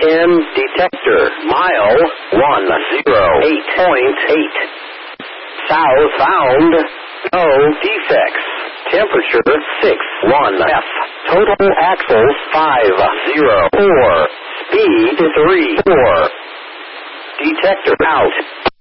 in detector. Mile 108.8. South found. No defects. Temperature 61 F. Total axles 504. Speed 34. Detector out.